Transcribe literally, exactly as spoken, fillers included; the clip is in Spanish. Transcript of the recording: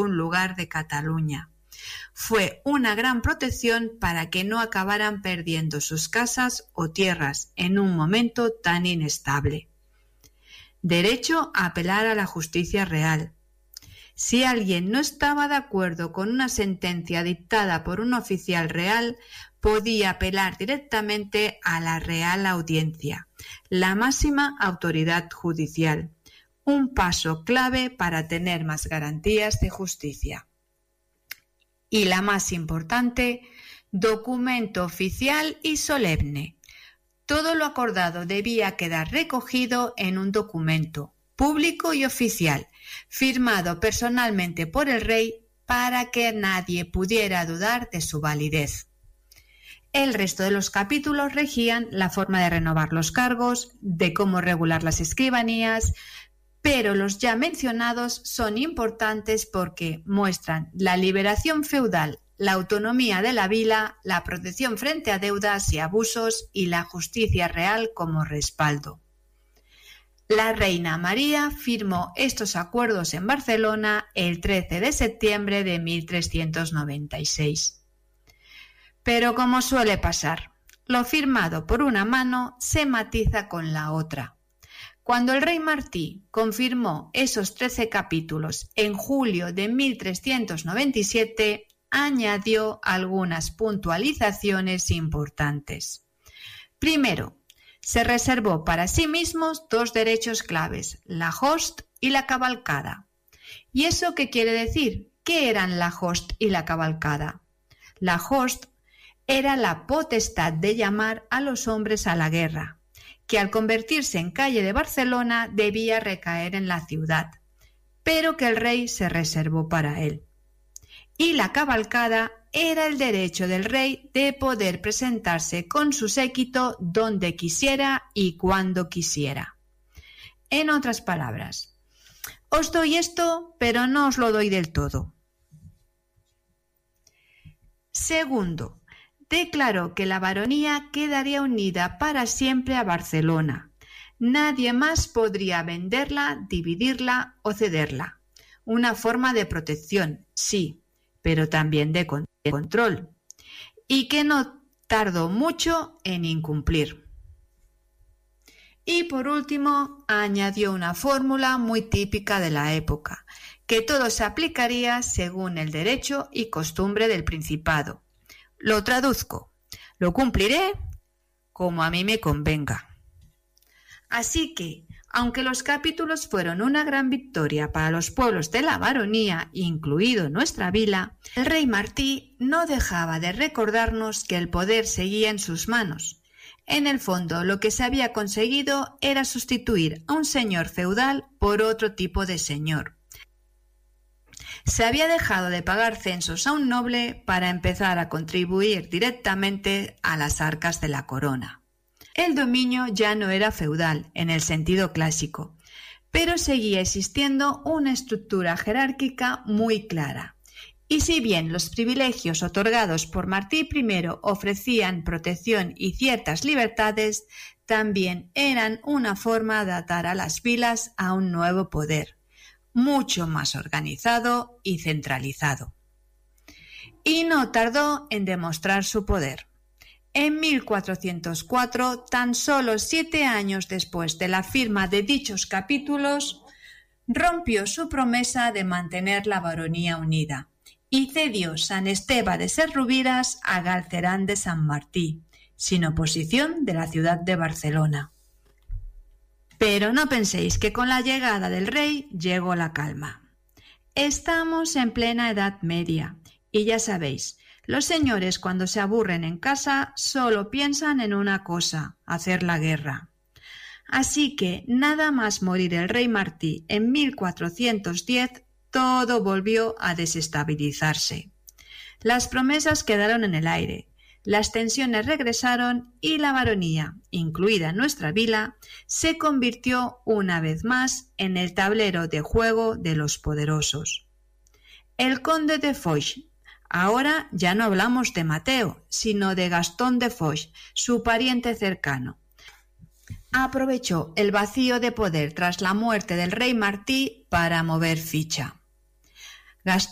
ningún lugar de Cataluña. Fue una gran protección para que no acabaran perdiendo sus casas o tierras en un momento tan inestable. Derecho a apelar a la justicia real. Si alguien no estaba de acuerdo con una sentencia dictada por un oficial real, podía apelar directamente a la Real Audiencia, la máxima autoridad judicial, un paso clave para tener más garantías de justicia. Y la más importante, documento oficial y solemne. Todo lo acordado debía quedar recogido en un documento público y oficial, firmado personalmente por el rey para que nadie pudiera dudar de su validez. El resto de los capítulos regían la forma de renovar los cargos, de cómo regular las escribanías, pero los ya mencionados son importantes porque muestran la liberación feudal, la autonomía de la vila, la protección frente a deudas y abusos y la justicia real como respaldo. La reina María firmó estos acuerdos en Barcelona el trece de septiembre de mil trescientos noventa y seis. Pero como suele pasar, lo firmado por una mano se matiza con la otra. Cuando el rey Martí confirmó esos trece capítulos en julio de mil trescientos noventa y siete, añadió algunas puntualizaciones importantes. Primero, se reservó para sí mismos dos derechos claves, la host y la cabalcada. ¿Y eso qué quiere decir? ¿Qué eran la host y la cabalcada? La host era la potestad de llamar a los hombres a la guerra, que al convertirse en calle de Barcelona debía recaer en la ciudad, pero que el rey se reservó para él. Y la cabalcada era el derecho del rey de poder presentarse con su séquito donde quisiera y cuando quisiera. En otras palabras, os doy esto, pero no os lo doy del todo. Segundo, declaró que la baronía quedaría unida para siempre a Barcelona. Nadie más podría venderla, dividirla o cederla. Una forma de protección, sí, pero también de control. Y que no tardó mucho en incumplir. Y por último, añadió una fórmula muy típica de la época, que todo se aplicaría según el derecho y costumbre del Principado. Lo traduzco. Lo cumpliré como a mí me convenga. Así que, aunque los capítulos fueron una gran victoria para los pueblos de la baronía, incluido nuestra vila, el rey Martí no dejaba de recordarnos que el poder seguía en sus manos. En el fondo, lo que se había conseguido era sustituir a un señor feudal por otro tipo de señor. Se había dejado de pagar censos a un noble para empezar a contribuir directamente a las arcas de la corona. El dominio ya no era feudal en el sentido clásico, pero seguía existiendo una estructura jerárquica muy clara. Y si bien los privilegios otorgados por Martí primero ofrecían protección y ciertas libertades, también eran una forma de atar a las vilas a un nuevo poder, mucho más organizado y centralizado. Y no tardó en demostrar su poder. En mil cuatrocientos cuatro, tan solo siete años después de la firma de dichos capítulos, rompió su promesa de mantener la baronía unida y cedió San Esteve de Ses Rovires a Galcerán de San Martí, sin oposición de la ciudad de Barcelona. Pero no penséis que con la llegada del rey llegó la calma. Estamos en plena Edad Media y ya sabéis, los señores cuando se aburren en casa solo piensan en una cosa, hacer la guerra. Así que nada más morir el rey Martí en mil cuatrocientos diez, todo volvió a desestabilizarse. Las promesas quedaron en el aire. Las tensiones regresaron y la baronía, incluida nuestra vila, se convirtió una vez más en el tablero de juego de los poderosos. El conde de Foix, ahora ya no hablamos de Mateo, sino de Gastón de Foix, su pariente cercano, aprovechó el vacío de poder tras la muerte del rey Martí para mover ficha. Gastón